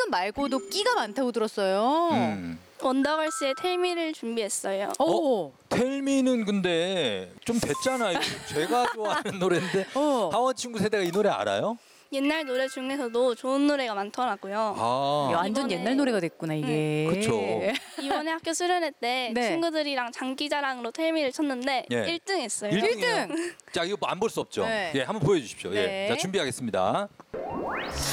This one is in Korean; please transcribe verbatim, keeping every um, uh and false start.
T급 말고도 끼가 많다고 들었어요. 음. 원더걸스의 텔미를 준비했어요. 오. 어? 텔미는 근데 좀 됐잖아요. 제가 좋아하는 노래인데 어. 하원 친구 세대가 이 노래 알아요? 옛날 노래 중에서도 좋은 노래가 많더라고요. 아, 야, 완전 이번에- 옛날 노래가 됐구나 이게. 그쵸. 이번에 학교 수련회 때 네. 친구들이랑 장기자랑으로 텔미를 쳤는데 예. 일 등 했어요. 일 일 등이에요. 등. 자, 이거 안 볼 수 없죠. 네. 예, 한번 보여주십시오. 네. 예, 자 준비하겠습니다.